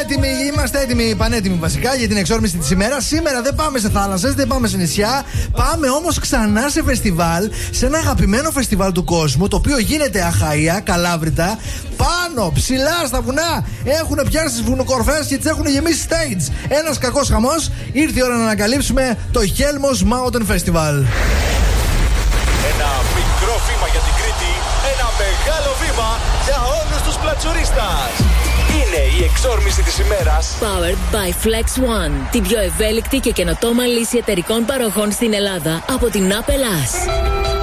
Είμαστε έτοιμοι, πανέτοιμοι βασικά για την εξόρμηση της ημέρας. Σήμερα δεν πάμε σε θάλασσες, δεν πάμε σε νησιά. Πάμε όμως ξανά σε φεστιβάλ, σε ένα αγαπημένο φεστιβάλ του κόσμου, το οποίο γίνεται Αχαΐα, Καλάβρητα. Πάνω, ψηλά στα βουνά. Έχουν πιάσει τις βουνοκορφές και τις έχουν γεμίσει stage. Ένας κακός χαμός. Ήρθε η ώρα να ανακαλύψουμε το Χέλμος Mountain Festival. Ένα μικρό βήμα για την Κρήτη, ένα μεγάλο βήμα για όλους τους πλατσουρίστας. Είναι η εξόρμηση της ημέρας. Powered by Flex One. Την πιο ευέλικτη και καινοτόμα λύση εταιρικών παροχών στην Ελλάδα από την Apple Us.